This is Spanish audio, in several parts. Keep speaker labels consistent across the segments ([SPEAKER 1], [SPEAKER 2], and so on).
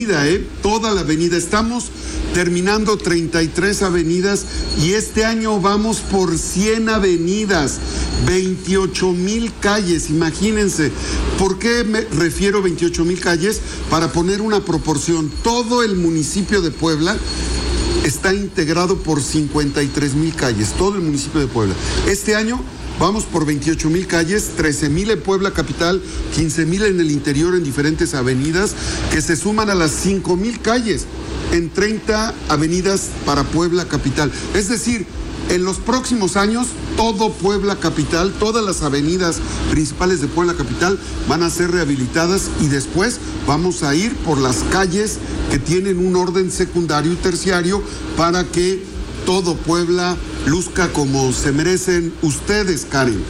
[SPEAKER 1] Toda la avenida. Estamos terminando 33 avenidas y este año vamos por 100 avenidas, 28,000 calles, imagínense. ¿Por qué me refiero a 28,000 calles? Para poner una proporción, todo el municipio de Puebla está integrado por 53,000 calles, todo el municipio de Puebla. Este año vamos por 28,000 calles, 13,000 en Puebla capital, 15,000 en el interior en diferentes avenidas, que se suman a las 5,000 calles en 30 avenidas para Puebla capital. Es decir, en los próximos años, todo Puebla capital, todas las avenidas principales de Puebla capital van a ser rehabilitadas y después vamos a ir por las calles que tienen un orden secundario y terciario para que todo Puebla luzca como se merecen ustedes, Karen.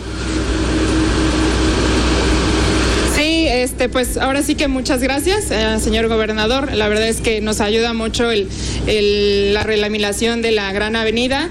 [SPEAKER 2] Sí, pues ahora sí que muchas gracias, señor gobernador. La verdad es que nos ayuda mucho la relaminación de la Gran Avenida.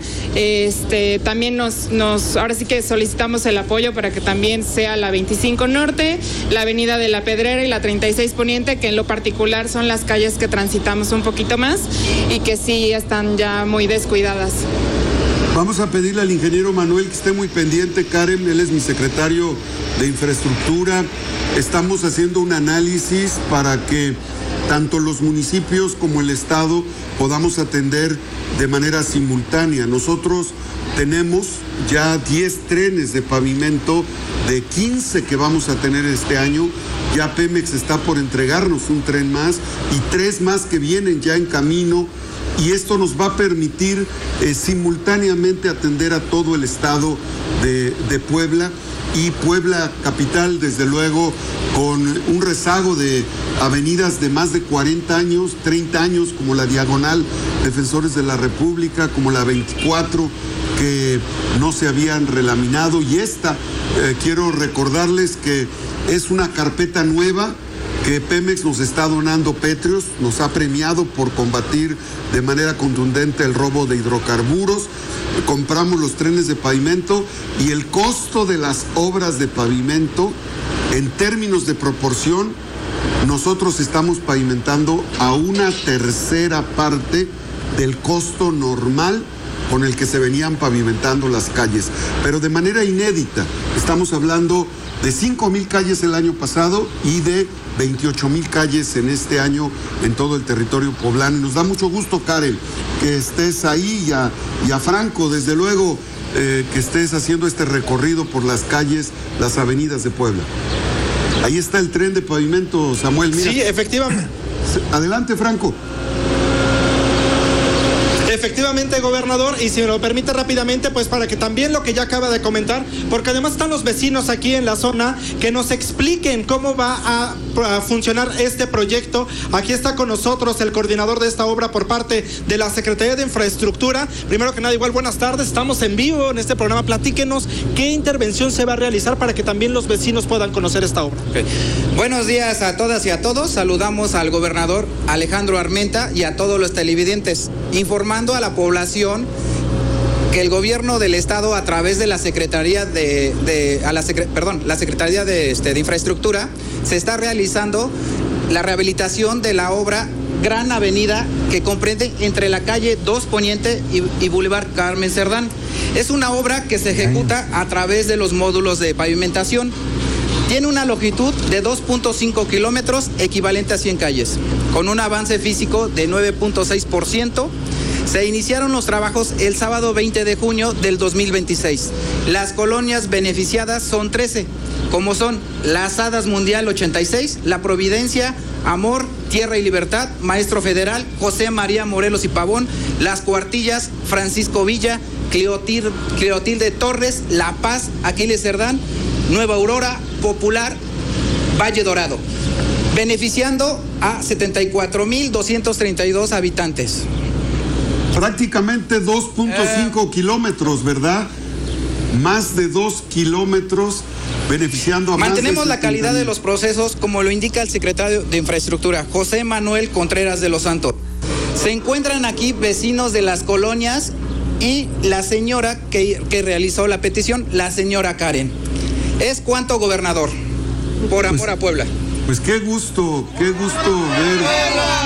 [SPEAKER 2] También ahora sí que solicitamos el apoyo para que también sea la 25 Norte, la Avenida de la Pedrera y la 36 Poniente, que en lo particular son las calles que transitamos un poquito más y que sí están ya muy descuidadas.
[SPEAKER 1] Vamos a pedirle al ingeniero Manuel que esté muy pendiente, Karen, él es mi secretario de Infraestructura. Estamos haciendo un análisis para que tanto los municipios como el Estado podamos atender de manera simultánea. Nosotros tenemos ya 10 trenes de pavimento de 15 que vamos a tener este año. Ya Pemex está por entregarnos un tren más y 3 más que vienen ya en camino. Y esto nos va a permitir simultáneamente atender a todo el estado de Puebla y Puebla capital, desde luego, con un rezago de avenidas de más de 40 años, 30 años, como la Diagonal Defensores de la República, como la 24, que no se habían relaminado. Y quiero recordarles que es una carpeta nueva que Pemex nos está donando. Petróleos nos ha premiado por combatir de manera contundente el robo de hidrocarburos. Compramos los trenes de pavimento y el costo de las obras de pavimento, en términos de proporción, nosotros estamos pavimentando a una tercera parte del costo normal con el que se venían pavimentando las calles, pero de manera inédita. Estamos hablando de 5,000 calles el año pasado y de 28,000 calles en este año en todo el territorio poblano. Y nos da mucho gusto, Karen, que estés ahí y a Franco, desde luego, que estés haciendo este recorrido por las calles, las avenidas de Puebla. Ahí está el tren de pavimento, Samuel. Mira.
[SPEAKER 3] Sí, efectivamente.
[SPEAKER 1] Adelante, Franco.
[SPEAKER 3] Efectivamente, gobernador, y si me lo permite rápidamente, pues para que también lo que ya acaba de comentar, porque además están los vecinos aquí en la zona, que nos expliquen cómo va a funcionar este proyecto. Aquí está con nosotros el coordinador de esta obra por parte de la Secretaría de Infraestructura. Primero que nada, igual, buenas tardes, estamos en vivo en este programa. Platíquenos qué intervención se va a realizar para que también los vecinos puedan conocer esta obra.
[SPEAKER 4] Okay. Buenos días a todas y a todos. Saludamos al gobernador Alejandro Armenta y a todos los televidentes, informando a la población que el gobierno del estado, a través de la Secretaría la Secretaría de Infraestructura, se está realizando la rehabilitación de la obra Gran Avenida, que comprende entre la calle 2 Poniente y Boulevard Carmen Cerdán. Es una obra que se ejecuta a través de los módulos de pavimentación. Tiene una longitud de 2.5 kilómetros, equivalente a 100 calles, con un avance físico de 9.6%. Se iniciaron los trabajos el sábado 20 de junio del 2026. Las colonias beneficiadas son 13, como son Las Hadas Mundial 86, La Providencia, Amor, Tierra y Libertad, Maestro Federal, José María Morelos y Pavón, Las Cuartillas, Francisco Villa, Cleotilde Torres, La Paz, Aquiles Cerdán, Nueva Aurora, Popular, Valle Dorado, beneficiando a 74,232 habitantes.
[SPEAKER 1] Prácticamente 2.5 kilómetros, ¿verdad? Más de 2 kilómetros beneficiando a más de...
[SPEAKER 4] Mantenemos la calidad de los procesos, como lo indica el secretario de Infraestructura, José Manuel Contreras de los Santos. Se encuentran aquí vecinos de las colonias y la señora que realizó la petición, la señora Karen. ¿Es cuánto, gobernador? Por amor a Puebla.
[SPEAKER 1] Pues qué gusto ver